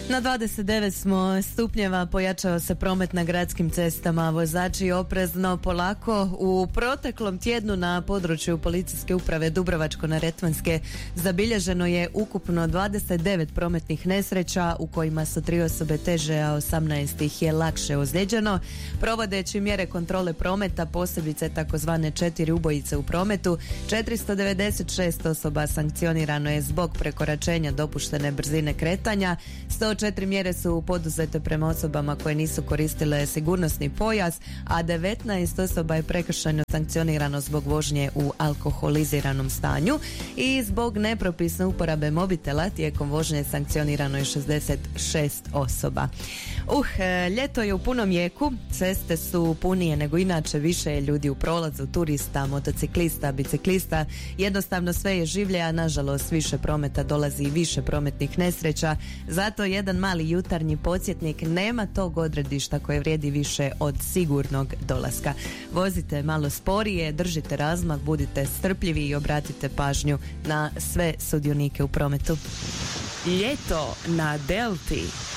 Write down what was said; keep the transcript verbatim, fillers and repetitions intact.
Na dvadeset devet smo stupnjeva, pojačao se promet na gradskim cestama, vozači oprezno, polako. U proteklom tjednu na području Policijske uprave Dubrovačko-neretvanske zabilježeno je ukupno dvadeset devet prometnih nesreća u kojima su tri osobe teže, a osamnaest ih je lakše ozlijeđeno. Provodeći mjere kontrole prometa, posebice takozvane četiri ubojice u prometu, četiristo devedeset šest osoba sankcionirano je zbog prekoračenja dopuštene brzine kretanja, sto četiri mjere su poduzete prema osobama koje nisu koristile sigurnosni pojas, a devetnaest osoba je prekršajno sankcionirano zbog vožnje u alkoholiziranom stanju i zbog nepropisne uporabe mobitela tijekom vožnje sankcionirano je šezdeset šest osoba. Uh, ljeto je u punom jeku, ceste su punije nego inače, više je ljudi u prolazu, turista, motociklista, biciklista, jednostavno sve je življe, a nažalost više prometa dolazi i više prometnih nesreća, zato jedan mali jutarnji podsjetnik: nema tog odredišta koje vrijedi više od sigurnog dolaska. Vozite malo sporije, držite razmak, budite strpljivi i obratite pažnju na sve sudionike u prometu. Ljeto na Delti.